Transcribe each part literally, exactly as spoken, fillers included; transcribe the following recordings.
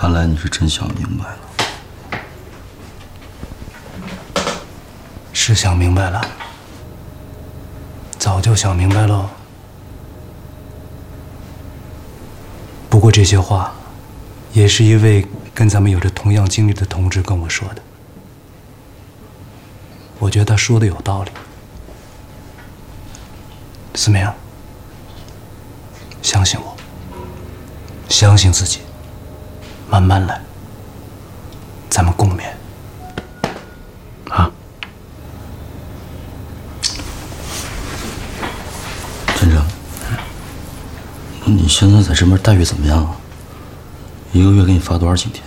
看来你是真想明白了。 是想明白了，早就想明白喽。不过这些话，也是一位跟咱们有着同样经历的同志跟我说的。我觉得他说的有道理。思明，相信我，相信自己，慢慢来，咱们共勉。啊？ 真真，那你现在在这边待遇怎么样啊？一个月给你发多少津贴？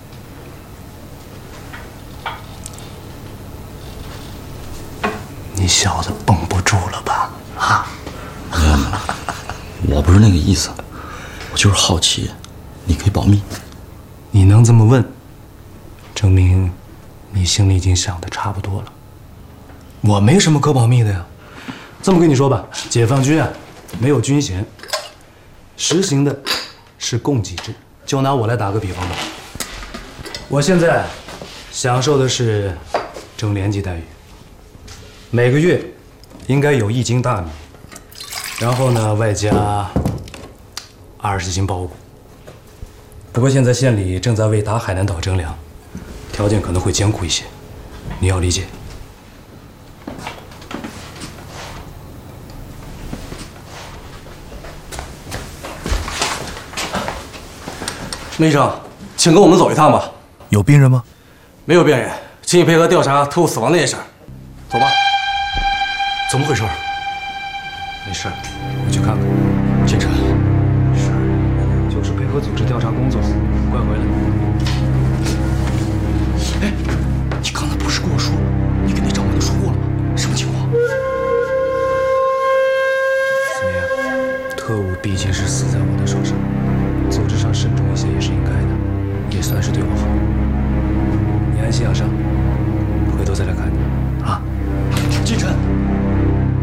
你小子绷不住了吧？啊？ 没有没有，我不是那个意思，我就是好奇，你可以保密。 你能这么问，证明你心里已经想的差不多了。我没什么可保密的呀。这么跟你说吧，解放军啊，没有军衔，实行的是供给制。就拿我来打个比方吧，我现在享受的是整连级待遇，每个月应该有一斤大米，然后呢外加二十斤包谷。不过现在县里正在为打海南岛征粮，条件可能会艰苦一些，你要理解。 梅医生，请跟我们走一趟吧。 有病人吗？ 没有病人，请你配合调查特务死亡那件事。走吧。 怎么回事？没事，我去看看。 金晨， 是，就是配合组织调查工作，快回来。 哎，你刚才不是跟我说，你跟那长官都说过了吗？什么情况？ 思明，特务毕竟是死在我的手上，组织上慎重一些也是应该的，也算是对我好。你安心养伤，回头再来看你，啊。 金晨。